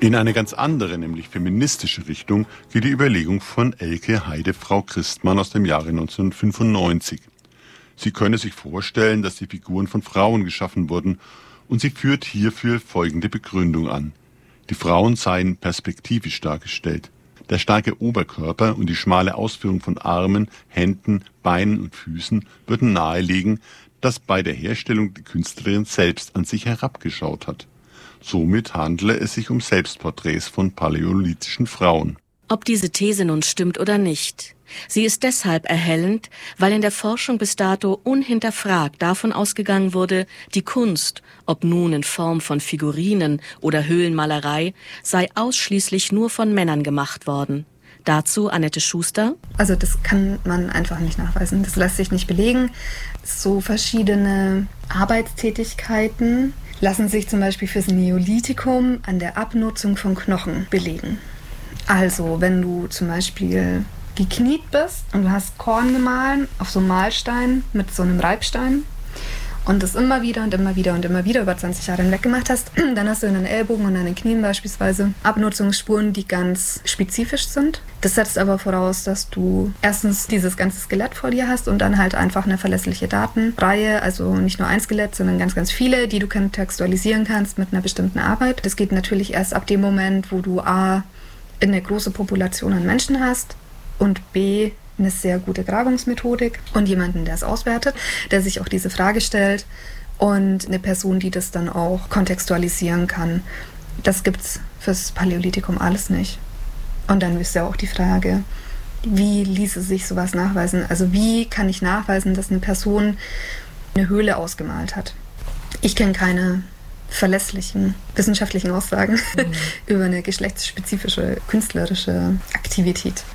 In eine ganz andere, nämlich feministische Richtung, geht die Überlegung von Elke Heide-Frau Christmann aus dem Jahre 1995. Sie könne sich vorstellen, dass die Figuren von Frauen geschaffen wurden, und sie führt hierfür folgende Begründung an. Die Frauen seien perspektivisch dargestellt. Der starke Oberkörper und die schmale Ausführung von Armen, Händen, Beinen und Füßen würden nahelegen, dass bei der Herstellung die Künstlerin selbst an sich herabgeschaut hat. Somit handele es sich um Selbstporträts von paläolithischen Frauen. Ob diese These nun stimmt oder nicht. Sie ist deshalb erhellend, weil in der Forschung bis dato unhinterfragt davon ausgegangen wurde, die Kunst, ob nun in Form von Figurinen oder Höhlenmalerei, sei ausschließlich nur von Männern gemacht worden. Dazu Annette Schuster. Also das kann man einfach nicht nachweisen. Das lässt sich nicht belegen. So verschiedene Arbeitstätigkeiten lassen sich zum Beispiel fürs Neolithikum an der Abnutzung von Knochen belegen. Also wenn du zum Beispiel gekniet bist und du hast Korn gemahlen auf so einem Mahlstein mit so einem Reibstein und das immer wieder und immer wieder und immer wieder über 20 Jahre hinweg gemacht hast, dann hast du in den Ellbogen und an den Knien beispielsweise Abnutzungsspuren, die ganz spezifisch sind. Das setzt aber voraus, dass du erstens dieses ganze Skelett vor dir hast und dann halt einfach eine verlässliche Datenreihe, also nicht nur ein Skelett, sondern ganz, ganz viele, die du kontextualisieren kannst mit einer bestimmten Arbeit. Das geht natürlich erst ab dem Moment, wo du A, eine große Population an Menschen hast und B, eine sehr gute Grabungsmethodik und jemanden, der es auswertet, der sich auch diese Frage stellt und eine Person, die das dann auch kontextualisieren kann. Das gibt's fürs Paläolithikum alles nicht. Und dann ist ja auch die Frage, wie ließe sich sowas nachweisen? Also wie kann ich nachweisen, dass eine Person eine Höhle ausgemalt hat? Ich kenne keine verlässlichen wissenschaftlichen Aussagen über eine geschlechtsspezifische künstlerische Aktivität.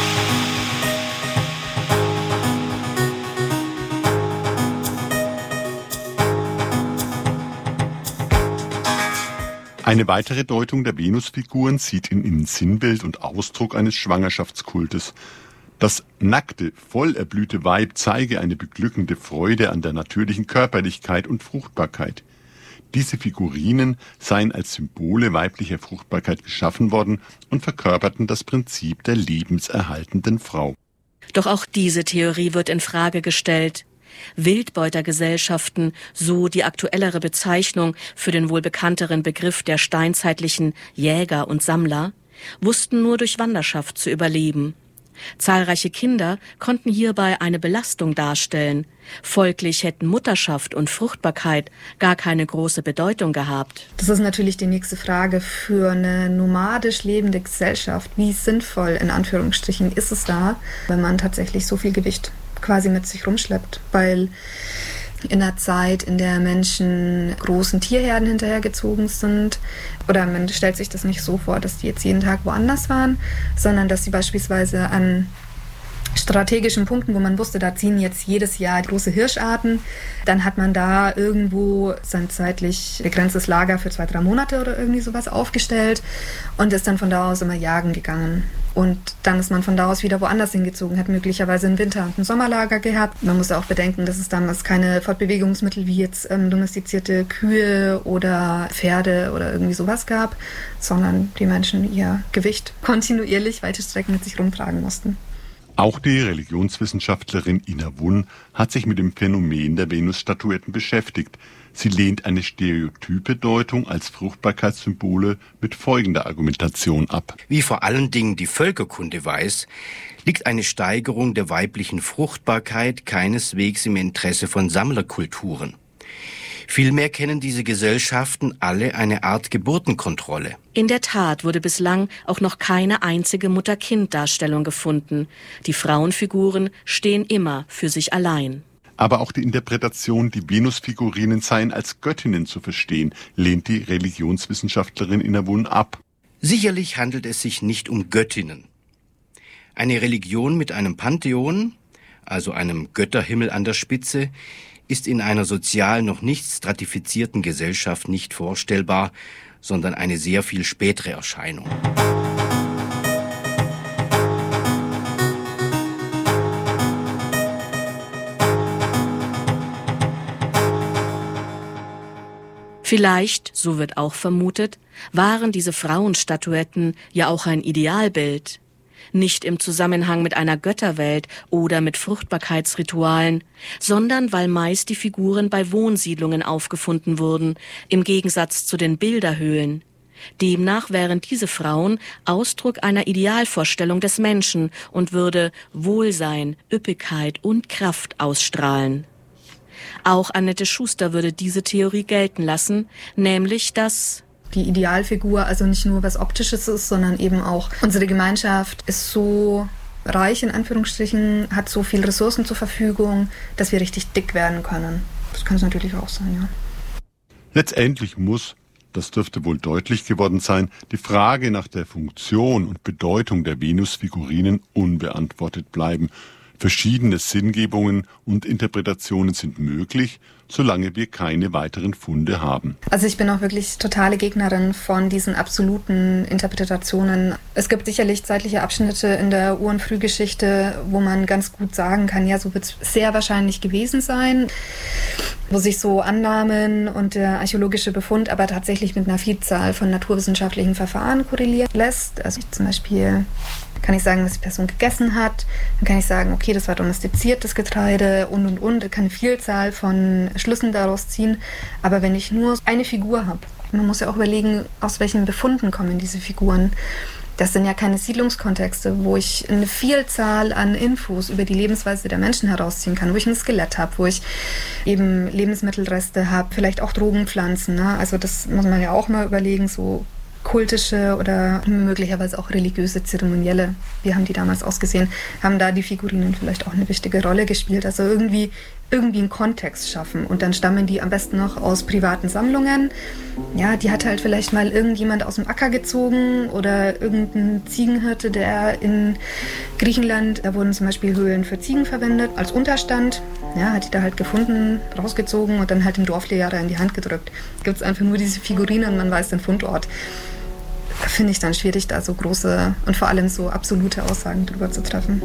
Eine weitere Deutung der Venusfiguren sieht in ihnen Sinnbild und Ausdruck eines Schwangerschaftskultes. Das nackte, voll erblühte Weib zeige eine beglückende Freude an der natürlichen Körperlichkeit und Fruchtbarkeit. Diese Figurinen seien als Symbole weiblicher Fruchtbarkeit geschaffen worden und verkörperten das Prinzip der lebenserhaltenden Frau. Doch auch diese Theorie wird in Frage gestellt. Wildbeutergesellschaften, so die aktuellere Bezeichnung für den wohl bekannteren Begriff der steinzeitlichen Jäger und Sammler, wussten nur durch Wanderschaft zu überleben. Zahlreiche Kinder konnten hierbei eine Belastung darstellen. Folglich hätten Mutterschaft und Fruchtbarkeit gar keine große Bedeutung gehabt. Das ist natürlich die nächste Frage für eine nomadisch lebende Gesellschaft. Wie sinnvoll, in Anführungsstrichen, ist es da, wenn man tatsächlich so viel Gewicht quasi mit sich rumschleppt? Weil in einer Zeit, in der Menschen großen Tierherden hinterhergezogen sind, oder man stellt sich das nicht so vor, dass die jetzt jeden Tag woanders waren, sondern dass sie beispielsweise an strategischen Punkten, wo man wusste, da ziehen jetzt jedes Jahr große Hirscharten, dann hat man da irgendwo sein zeitlich begrenztes Lager für 2-3 Monate oder irgendwie sowas aufgestellt und ist dann von da aus immer jagen gegangen. Und dann ist man von da aus wieder woanders hingezogen, hat möglicherweise ein Winter- und ein Sommerlager gehabt. Man muss auch bedenken, dass es damals keine Fortbewegungsmittel wie jetzt domestizierte Kühe oder Pferde oder irgendwie sowas gab, sondern die Menschen ihr Gewicht kontinuierlich weite Strecken mit sich rumtragen mussten. Auch die Religionswissenschaftlerin Ina Wunn hat sich mit dem Phänomen der Venusstatuetten beschäftigt. Sie lehnt eine stereotype Deutung als Fruchtbarkeitssymbole mit folgender Argumentation ab. Wie vor allen Dingen die Völkerkunde weiß, liegt eine Steigerung der weiblichen Fruchtbarkeit keineswegs im Interesse von Sammlerkulturen. Vielmehr kennen diese Gesellschaften alle eine Art Geburtenkontrolle. In der Tat wurde bislang auch noch keine einzige Mutter-Kind-Darstellung gefunden. Die Frauenfiguren stehen immer für sich allein. Aber auch die Interpretation, die Venusfigurinen seien als Göttinnen zu verstehen, lehnt die Religionswissenschaftlerin Ina Wunn ab. Sicherlich handelt es sich nicht um Göttinnen. Eine Religion mit einem Pantheon, also einem Götterhimmel an der Spitze, ist in einer sozial noch nicht stratifizierten Gesellschaft nicht vorstellbar, sondern eine sehr viel spätere Erscheinung. Vielleicht, so wird auch vermutet, waren diese Frauenstatuetten ja auch ein Idealbild. Nicht im Zusammenhang mit einer Götterwelt oder mit Fruchtbarkeitsritualen, sondern weil meist die Figuren bei Wohnsiedlungen aufgefunden wurden, im Gegensatz zu den Bilderhöhlen. Demnach wären diese Frauen Ausdruck einer Idealvorstellung des Menschen und würde Wohlsein, Üppigkeit und Kraft ausstrahlen. Auch Annette Schuster würde diese Theorie gelten lassen, nämlich dass die Idealfigur also nicht nur was Optisches ist, sondern eben auch unsere Gemeinschaft ist so reich, in Anführungsstrichen, hat so viele Ressourcen zur Verfügung, dass wir richtig dick werden können. Das kann es natürlich auch sein, ja. Letztendlich muss, das dürfte wohl deutlich geworden sein, die Frage nach der Funktion und Bedeutung der Venusfigurinen unbeantwortet bleiben. Verschiedene Sinngebungen und Interpretationen sind möglich, solange wir keine weiteren Funde haben. Also ich bin auch wirklich totale Gegnerin von diesen absoluten Interpretationen. Es gibt sicherlich zeitliche Abschnitte in der Ur- und Frühgeschichte, wo man ganz gut sagen kann, ja, so wird es sehr wahrscheinlich gewesen sein, wo sich so Annahmen und der archäologische Befund aber tatsächlich mit einer Vielzahl von naturwissenschaftlichen Verfahren korrelieren lässt. Also zum Beispiel kann ich sagen, was die Person gegessen hat. Dann kann ich sagen, okay, das war domestiziertes Getreide und. Ich kann eine Vielzahl von Schlüssen daraus ziehen. Aber wenn ich nur eine Figur habe, man muss ja auch überlegen, aus welchen Befunden kommen diese Figuren. Das sind ja keine Siedlungskontexte, wo ich eine Vielzahl an Infos über die Lebensweise der Menschen herausziehen kann, wo ich ein Skelett habe, wo ich eben Lebensmittelreste habe, vielleicht auch Drogenpflanzen. Ne? Also das muss man ja auch mal überlegen, so kultische oder möglicherweise auch religiöse Zeremonielle, wie haben die damals ausgesehen, haben da die Figurinen vielleicht auch eine wichtige Rolle gespielt. Also irgendwie einen Kontext schaffen und dann stammen die am besten noch aus privaten Sammlungen. Ja, die hat halt vielleicht mal irgendjemand aus dem Acker gezogen oder irgendein Ziegenhirte, der in Griechenland, da wurden zum Beispiel Höhlen für Ziegen verwendet, als Unterstand. Ja, hat die da halt gefunden, rausgezogen und dann halt dem Dorflehrer in die Hand gedrückt. Gibt es einfach nur diese Figurinen und man weiß den Fundort. Finde ich dann schwierig, da so große und vor allem so absolute Aussagen drüber zu treffen.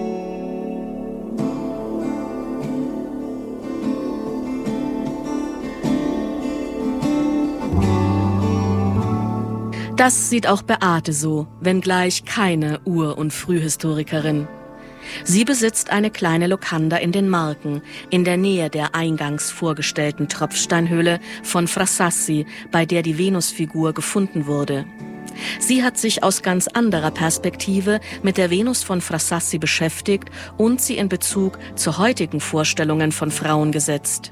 Das sieht auch Beate so, wenngleich keine Ur- und Frühhistorikerin. Sie besitzt eine kleine Locanda in den Marken, in der Nähe der eingangs vorgestellten Tropfsteinhöhle von Frassassi, bei der die Venusfigur gefunden wurde. Sie hat sich aus ganz anderer Perspektive mit der Venus von Frassassi beschäftigt und sie in Bezug zu heutigen Vorstellungen von Frauen gesetzt.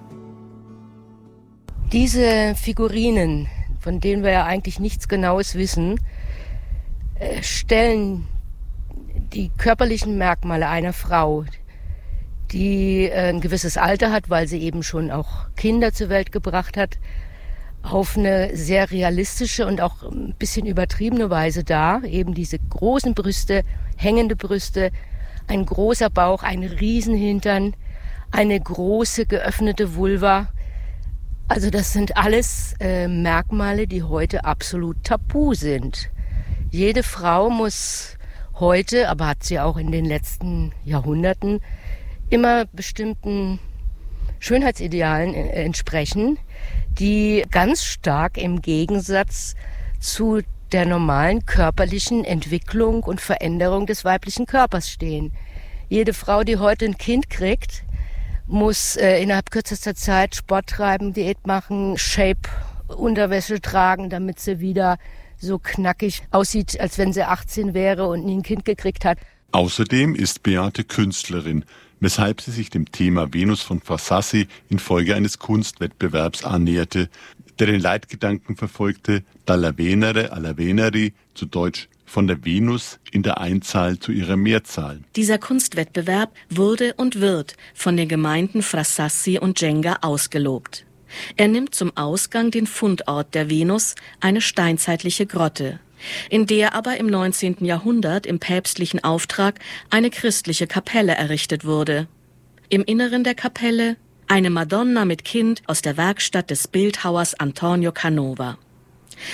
Diese Figurinen, von denen wir ja eigentlich nichts Genaues wissen, stellen die körperlichen Merkmale einer Frau, die ein gewisses Alter hat, weil sie eben schon auch Kinder zur Welt gebracht hat, auf eine sehr realistische und auch ein bisschen übertriebene Weise dar. Eben diese großen Brüste, hängende Brüste, ein großer Bauch, ein Riesenhintern, eine große geöffnete Vulva. Also das sind alles Merkmale, die heute absolut tabu sind. Jede Frau muss heute, aber hat sie auch in den letzten Jahrhunderten, immer bestimmten Schönheitsidealen entsprechen, die ganz stark im Gegensatz zu der normalen körperlichen Entwicklung und Veränderung des weiblichen Körpers stehen. Jede Frau, die heute ein Kind kriegt, muss innerhalb kürzester Zeit Sport treiben, Diät machen, Shape-Unterwäsche tragen, damit sie wieder so knackig aussieht, als wenn sie 18 wäre und nie ein Kind gekriegt hat. Außerdem ist Beate Künstlerin, weshalb sie sich dem Thema Venus von Frassassi infolge eines Kunstwettbewerbs annäherte, der den Leitgedanken verfolgte, dalla Venere alla Veneri, zu Deutsch von der Venus in der Einzahl zu ihrer Mehrzahl. Dieser Kunstwettbewerb wurde und wird von den Gemeinden Frassassi und Genga ausgelobt. Er nimmt zum Ausgang den Fundort der Venus, eine steinzeitliche Grotte, in der aber im 19. Jahrhundert im päpstlichen Auftrag eine christliche Kapelle errichtet wurde. Im Inneren der Kapelle eine Madonna mit Kind aus der Werkstatt des Bildhauers Antonio Canova.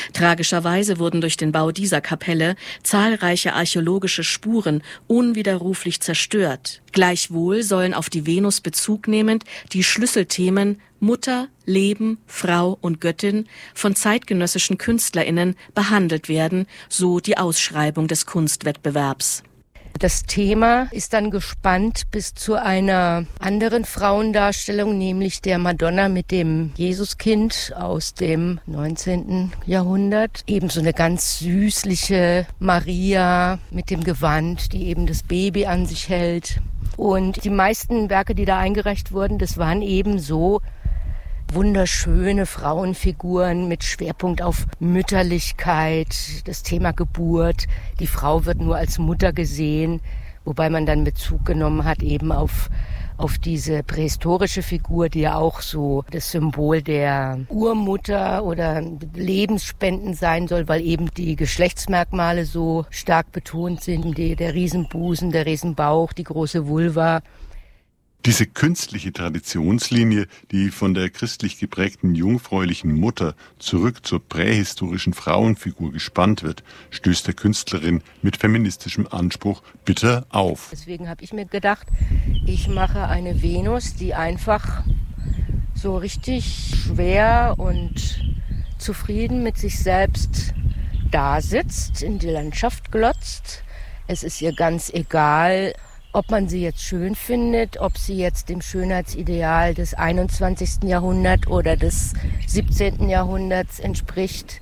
Tragischerweise wurden durch den Bau dieser Kapelle zahlreiche archäologische Spuren unwiderruflich zerstört. Gleichwohl sollen auf die Venus Bezug nehmend die Schlüsselthemen Mutter, Leben, Frau und Göttin von zeitgenössischen KünstlerInnen behandelt werden, so die Ausschreibung des Kunstwettbewerbs. Das Thema ist dann gespannt bis zu einer anderen Frauendarstellung, nämlich der Madonna mit dem Jesuskind aus dem 19. Jahrhundert. Ebenso eine ganz süßliche Maria mit dem Gewand, die eben das Baby an sich hält. Und die meisten Werke, die da eingereicht wurden, das waren eben so wunderschöne Frauenfiguren mit Schwerpunkt auf Mütterlichkeit, das Thema Geburt. Die Frau wird nur als Mutter gesehen, wobei man dann Bezug genommen hat eben auf diese prähistorische Figur, die ja auch so das Symbol der Urmutter oder Lebensspenden sein soll, weil eben die Geschlechtsmerkmale so stark betont sind, der Riesenbusen, der Riesenbauch, die große Vulva. Diese künstliche Traditionslinie, die von der christlich geprägten jungfräulichen Mutter zurück zur prähistorischen Frauenfigur gespannt wird, stößt der Künstlerin mit feministischem Anspruch bitter auf. Deswegen habe ich mir gedacht, ich mache eine Venus, die einfach so richtig schwer und zufrieden mit sich selbst da sitzt, in die Landschaft glotzt. Es ist ihr ganz egal, ob man sie jetzt schön findet, ob sie jetzt dem Schönheitsideal des 21. Jahrhunderts oder des 17. Jahrhunderts entspricht,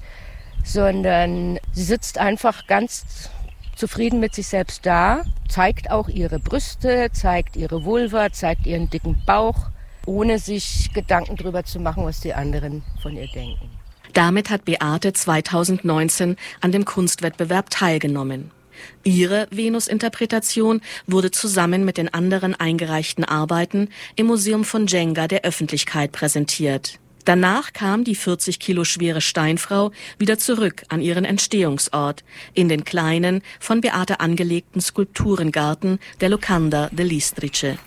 sondern sie sitzt einfach ganz zufrieden mit sich selbst da, zeigt auch ihre Brüste, zeigt ihre Vulva, zeigt ihren dicken Bauch, ohne sich Gedanken darüber zu machen, was die anderen von ihr denken. Damit hat Beate 2019 an dem Kunstwettbewerb teilgenommen. Ihre Venus-Interpretation wurde zusammen mit den anderen eingereichten Arbeiten im Museum von Jenga der Öffentlichkeit präsentiert. Danach kam die 40 Kilo schwere Steinfrau wieder zurück an ihren Entstehungsort, in den kleinen, von Beate angelegten Skulpturengarten der Locanda dell'Istrice.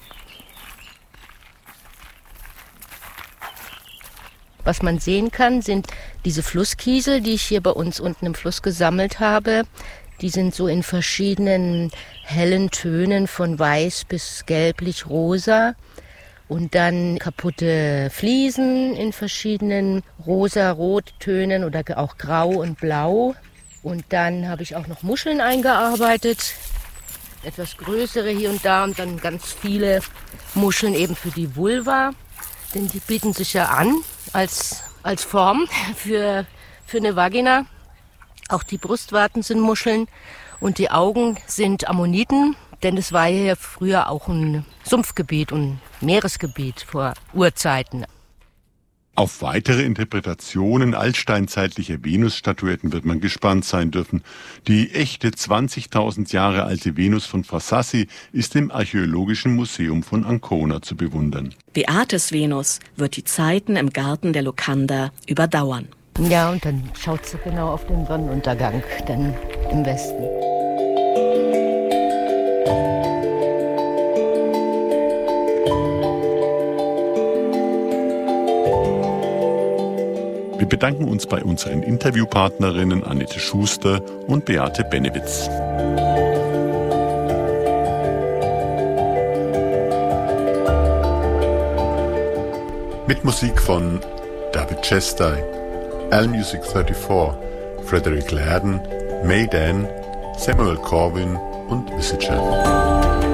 Was man sehen kann, sind diese Flusskiesel, die ich hier bei uns unten im Fluss gesammelt habe. Die sind so in verschiedenen hellen Tönen von weiß bis gelblich-rosa. Und dann kaputte Fliesen in verschiedenen rosa-rot-Tönen oder auch grau und blau. Und dann habe ich auch noch Muscheln eingearbeitet. Etwas größere hier und da und dann ganz viele Muscheln eben für die Vulva. Denn die bieten sich ja an als Form für eine Vagina. Auch die Brustwarten sind Muscheln und die Augen sind Ammoniten, denn es war hier früher auch ein Sumpfgebiet und Meeresgebiet vor Urzeiten. Auf weitere Interpretationen altsteinzeitlicher Venus-Statuetten wird man gespannt sein dürfen. Die echte 20.000 Jahre alte Venus von Frasassi ist im Archäologischen Museum von Ancona zu bewundern. Beates Venus wird die Zeiten im Garten der Locanda überdauern. Ja, und dann schaut sie genau auf den Sonnenuntergang, dann im Westen. Wir bedanken uns bei unseren Interviewpartnerinnen Annette Schuster und Beate Benewitz. Mit Musik von David Chastai, Allmusic 34, Frederick Laden, Maydan, Samuel Corwin und Visitor.